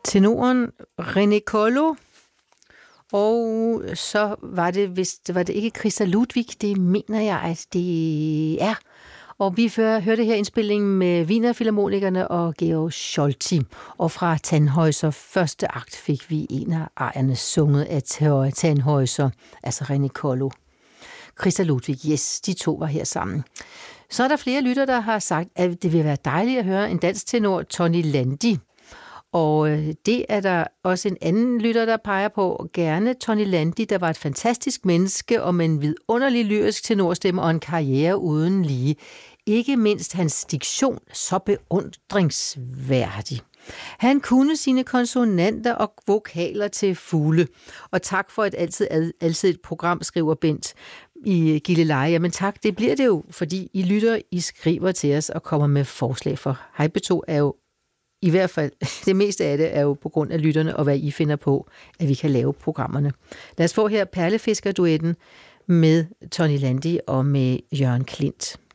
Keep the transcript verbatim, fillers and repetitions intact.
Tenoren René Collo, og så var det, hvis det var det ikke Christa Ludwig, det mener jeg, at det er. Og vi hørte her indspillingen med Wiener Filharmonikerne og Georg Scholti. Og fra Tannhäuser første akt fik vi en af ejerne sunget af Tannhäuser, altså René Collo. Christa Ludwig, yes, de to var her sammen. Så er der flere lytter, der har sagt, at det vil være dejligt at høre en dansk tenor, Tony Landi. Og det er der også en anden lytter, der peger på. Gerne Tony Landi, der var et fantastisk menneske og med en vidunderlig lyrisk tenorstemme og en karriere uden lige. Ikke mindst hans diktion så beundringsværdig. Han kunne sine konsonanter og vokaler til fulde. Og tak for et altid alsidigt program, skriver Bent i Gilleleje. Jamen tak, det bliver det jo, fordi I lytter, I skriver til os og kommer med forslag, for Hej P to er jo i hvert fald, det meste af det er jo på grund af lytterne og hvad I finder på, at vi kan lave programmerne. Lad os få her Perlefisker-duetten med Tony Landi og med Jørgen Klint.